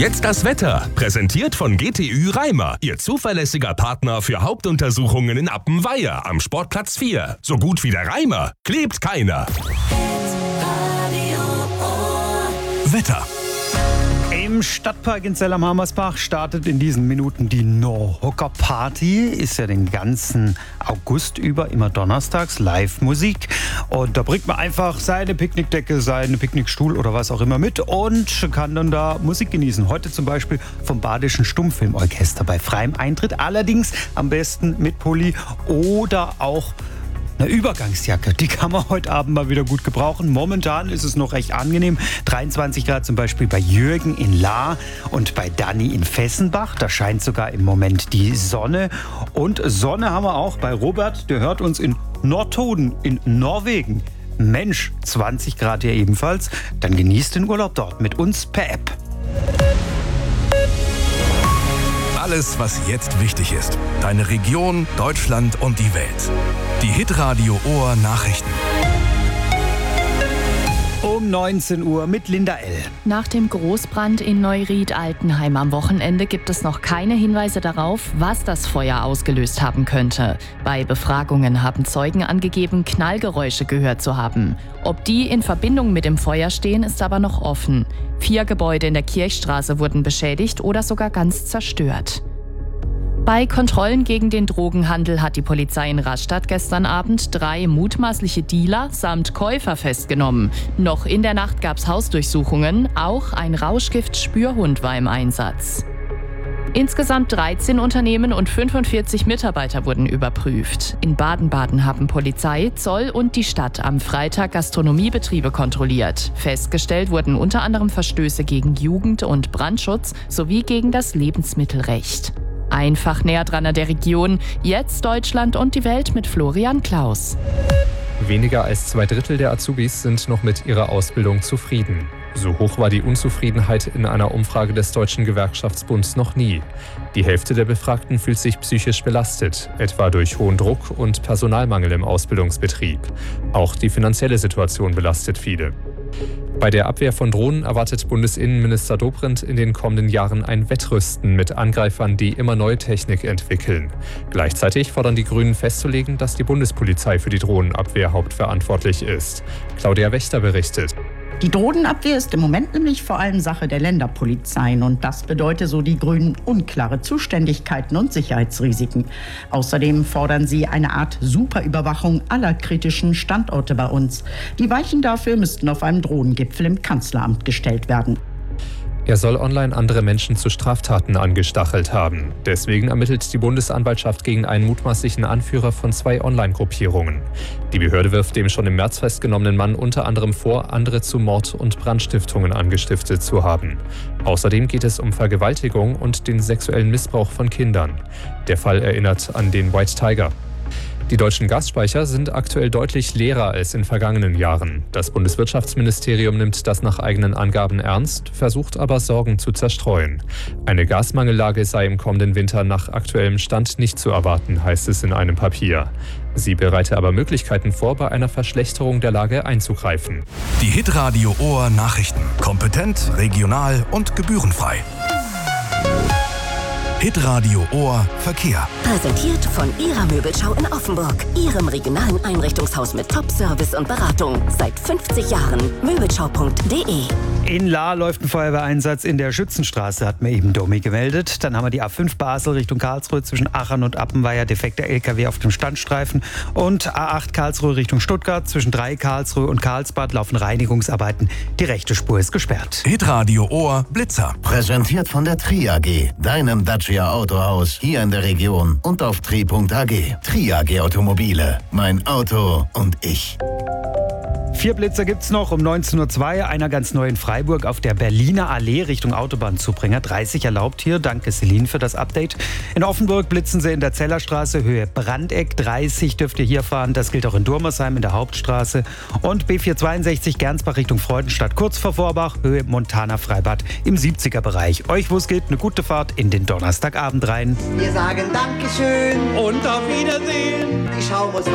Jetzt das Wetter, präsentiert von GTÜ Reimer, Ihr zuverlässiger Partner für Hauptuntersuchungen in Appenweier am Sportplatz 4. So gut wie der Reimer klebt keiner. Wetter. Im Stadtpark in Zell am Hammersbach startet in diesen Minuten die No-Hocker-Party. Ist ja den ganzen August über immer donnerstags Live-Musik. Und da bringt man einfach seine Picknickdecke, seinen Picknickstuhl oder was auch immer mit und kann dann da Musik genießen. Heute zum Beispiel vom Badischen Stummfilmorchester bei freiem Eintritt. Allerdings am besten mit Pulli oder auch eine Übergangsjacke, die kann man heute Abend mal wieder gut gebrauchen. Momentan ist es noch recht angenehm. 23 Grad zum Beispiel bei Jürgen in Lahr und bei Danny in Fessenbach. Da scheint sogar im Moment die Sonne. Und Sonne haben wir auch bei Robert, der hört uns in Nordtoden in Norwegen. Mensch, 20 Grad hier ebenfalls. Dann genießt den Urlaub dort mit uns per App. Alles, was jetzt wichtig ist. Deine Region, Deutschland und die Welt. Die Hitradio Ohr Nachrichten. Um 19 Uhr mit Linda L. Nach dem Großbrand in Neuried-Altenheim am Wochenende gibt es noch keine Hinweise darauf, was das Feuer ausgelöst haben könnte. Bei Befragungen haben Zeugen angegeben, Knallgeräusche gehört zu haben. Ob die in Verbindung mit dem Feuer stehen, ist aber noch offen. 4 Gebäude in der Kirchstraße wurden beschädigt oder sogar ganz zerstört. Bei Kontrollen gegen den Drogenhandel hat die Polizei in Rastatt gestern Abend 3 mutmaßliche Dealer samt Käufer festgenommen. Noch in der Nacht gab es Hausdurchsuchungen, auch ein Rauschgift-Spürhund war im Einsatz. Insgesamt 13 Unternehmen und 45 Mitarbeiter wurden überprüft. In Baden-Baden haben Polizei, Zoll und die Stadt am Freitag Gastronomiebetriebe kontrolliert. Festgestellt wurden unter anderem Verstöße gegen Jugend- und Brandschutz sowie gegen das Lebensmittelrecht. Einfach näher dran an der Region. Jetzt Deutschland und die Welt mit Florian Klaus. Weniger als 2/3 der Azubis sind noch mit ihrer Ausbildung zufrieden. So hoch war die Unzufriedenheit in einer Umfrage des Deutschen Gewerkschaftsbunds noch nie. Die Hälfte der Befragten fühlt sich psychisch belastet, etwa durch hohen Druck und Personalmangel im Ausbildungsbetrieb. Auch die finanzielle Situation belastet viele. Bei der Abwehr von Drohnen erwartet Bundesinnenminister Dobrindt in den kommenden Jahren ein Wettrüsten mit Angreifern, die immer neue Technik entwickeln. Gleichzeitig fordern die Grünen festzulegen, dass die Bundespolizei für die Drohnenabwehr hauptverantwortlich ist. Claudia Wächter berichtet. Die Drohnenabwehr ist im Moment nämlich vor allem Sache der Länderpolizeien und das bedeutet, so die Grünen, unklare Zuständigkeiten und Sicherheitsrisiken. Außerdem fordern sie eine Art Superüberwachung aller kritischen Standorte bei uns. Die Weichen dafür müssten auf einem Drohnengipfel im Kanzleramt gestellt werden. Er soll online andere Menschen zu Straftaten angestachelt haben. Deswegen ermittelt die Bundesanwaltschaft gegen einen mutmaßlichen Anführer von 2 Online-Gruppierungen. Die Behörde wirft dem schon im März festgenommenen Mann unter anderem vor, andere zu Mord- und Brandstiftungen angestiftet zu haben. Außerdem geht es um Vergewaltigung und den sexuellen Missbrauch von Kindern. Der Fall erinnert an den White Tiger. Die deutschen Gasspeicher sind aktuell deutlich leerer als in vergangenen Jahren. Das Bundeswirtschaftsministerium nimmt das nach eigenen Angaben ernst, versucht aber Sorgen zu zerstreuen. Eine Gasmangellage sei im kommenden Winter nach aktuellem Stand nicht zu erwarten, heißt es in einem Papier. Sie bereite aber Möglichkeiten vor, bei einer Verschlechterung der Lage einzugreifen. Die Hitradio Ohr Nachrichten. Kompetent, regional und gebührenfrei. Hitradio Ohr Verkehr. Präsentiert von Ihrer Möbelschau in Offenburg. Ihrem regionalen Einrichtungshaus mit Top-Service und Beratung. Seit 50 Jahren. Möbelschau.de. In Lahr läuft ein Feuerwehreinsatz in der Schützenstraße, hat mir eben Domi gemeldet. Dann haben wir die A5 Basel Richtung Karlsruhe zwischen Aachen und Appenweier, defekter LKW auf dem Standstreifen. Und A8 Karlsruhe Richtung Stuttgart zwischen 3 Karlsruhe und Karlsbad laufen Reinigungsarbeiten. Die rechte Spur ist gesperrt. Hitradio Ohr Blitzer. Präsentiert von der TRI-AG, deinem Dacia Autohaus hier in der Region und auf tri.ag. TRI-AG Automobile, mein Auto und ich. 4 Blitzer gibt's noch um 19.02 Uhr. Einer ganz neu in Freiburg auf der Berliner Allee Richtung Autobahnzubringer. 30 erlaubt hier. Danke Celine für das Update. In Offenburg blitzen sie in der Zellerstraße, Höhe Brandeck. 30 dürft ihr hier fahren. Das gilt auch in Durmersheim in der Hauptstraße. Und B462 Gernsbach Richtung Freudenstadt. Kurz vor Vorbach, Höhe Montana Freibad im 70er-Bereich. Euch, wo es geht, eine gute Fahrt in den Donnerstagabend rein. Wir sagen Dankeschön Und auf Wiedersehen. Die Schau muss